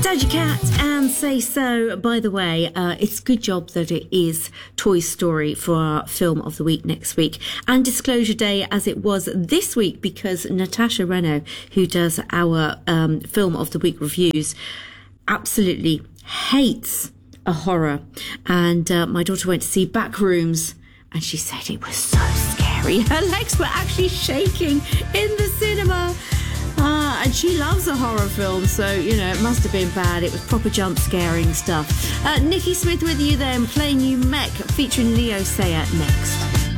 Doja Cat and Say So. By the way, it's a good job that it is Toy Story for our Film of the Week next week, and Disclosure Day as it was this week, because Natasha Reno, who does our Film of the Week reviews, absolutely hates a horror. And my daughter went to see Backrooms, and she said it was so scary. Her legs were actually shaking in the cinema. And she loves a horror film, so, you know, it must have been bad. It was proper jump-scaring stuff. Nikki Smith with you then, playing you Mech, featuring Leo Sayer next.